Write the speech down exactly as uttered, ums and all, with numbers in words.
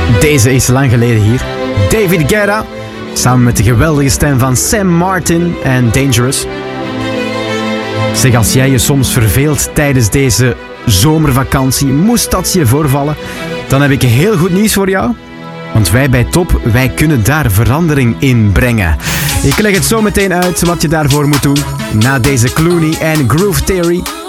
Deze is lang geleden hier. David Guetta, samen met de geweldige stem van Sam Martin en Dangerous. Zeg, als jij je soms verveelt tijdens deze zomervakantie, moest dat je voorvallen, dan heb ik heel goed nieuws voor jou. Want wij bij Top, wij kunnen daar verandering in brengen. Ik leg het zo meteen uit wat je daarvoor moet doen. Na deze Clooney en Groove Theory.